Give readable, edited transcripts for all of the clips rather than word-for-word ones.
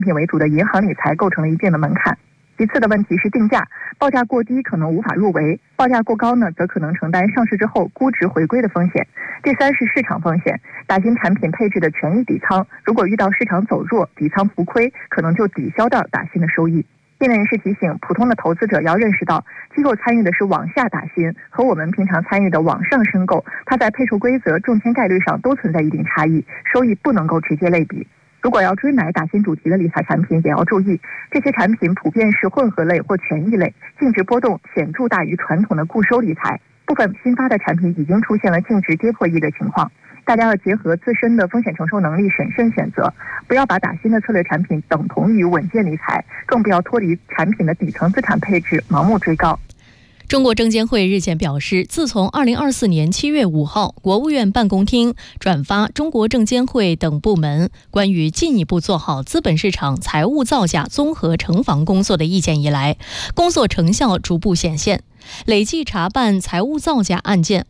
品为主的银行理财构成了一定的门槛。其次的问题是定价，报价过低可能无法入围，报价过高呢，则可能承担上市之后估值回归的风险。第三是市场风险，打新产品配置的权益底仓，如果遇到市场走弱，底仓浮亏，可能就抵消掉打新的收益。业内人士提醒，普通的投资者要认识到，机构参与的是往下打新，和我们平常参与的往上申购，它在配售规则、中签概率上都存在一定差异，收益不能够直接类比。如果要追买打新主题的理财产品，也要注意，这些产品普遍是混合类或权益类，净值波动显著大于传统的固收理财。部分新发的产品已经出现了净值跌破亿的情况，大家要结合自身的风险承受能力审慎选择，不要把打新的策略产品等同于稳健理财，更不要脱离产品的底层资产配置盲目追高。 中国证监会日前表示，自从2024年7月5号国务院办公厅转发中国证监会等部门关于进一步做好资本市场财务造假综合惩防工作的意见以来，工作成效逐步显现，累计查办财务造假案件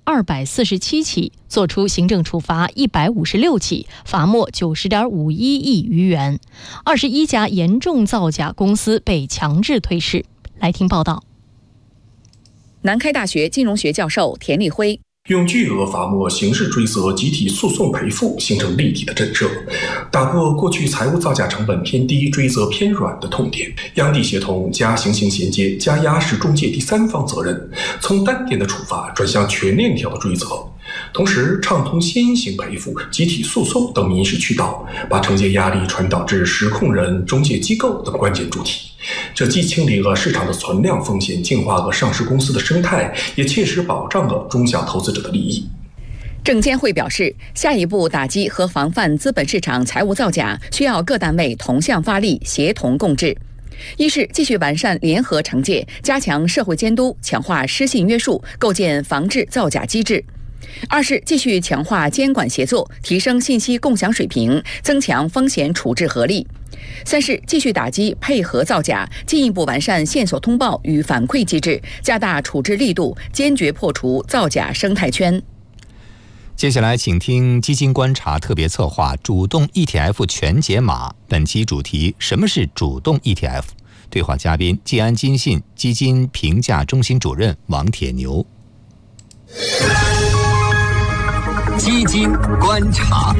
247起，作出行政处罚156起，罚没90.51亿余元，21家严重造假公司被强制退市。来听报道。 南开大学金融学教授田立辉， 用巨额罚没刑事追责集体诉讼赔付形成立体的震慑，打破过去财务造假成本偏低、追责偏软的痛点，央地协同加行刑衔接加压实中介第三方责任，从单点的处罚转向全链条的追责，同时畅通先行赔付、集体诉讼等民事渠道，把惩戒压力传导至实控人、中介机构等关键主体。这既清理了市场的存量风险，净化了上市公司的生态，也切实保障了中小投资者的利益。 证监会表示，下一步打击和防范资本市场财务造假，需要各单位同向发力，协同共治。一是继续完善联合惩戒，加强社会监督，强化失信约束，构建防治造假机制；二是继续强化监管协作，提升信息共享水平，增强风险处置合力；三是继续打击配合造假，进一步完善线索通报与反馈机制，加大处置力度，坚决破除造假生态圈。 接下来请听基金观察特别策划主动 ETF 全解码，本期主题：什么是主动 ETF？ 对话嘉宾：晋安金信基金评价中心主任王铁牛。 基金观察。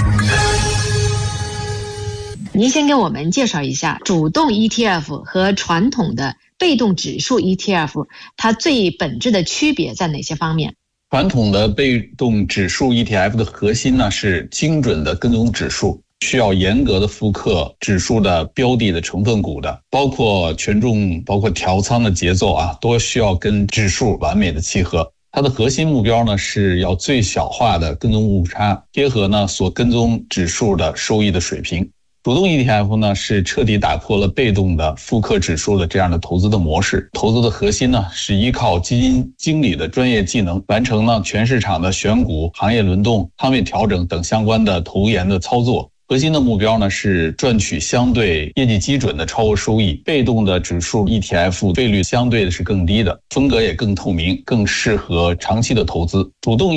您先给我们介绍一下主动 ETF 和传统的被动指数 ETF， 它最本质的区别在哪些方面？ 传统的被动指数 ETF 的核心呢是精准的跟踪指数，需要严格的复刻指数的标的的成分股的，包括权重、包括调仓的节奏都需要跟指数完美的契合。它的核心目标呢是要最小化的跟踪误差，贴合呢所跟踪指数的收益的水平。主动 ETF 呢是彻底打破了被动的复刻指数的这样的投资的模式，投资的核心呢是依靠基金经理的专业技能，完成呢全市场的选股、行业轮动、仓位调整等相关的投研的操作。核心的目标呢是赚取相对业绩基准的超额收益。被动的指数 ETF 费率相对的是更低的，风格也更透明，更适合长期的投资。主动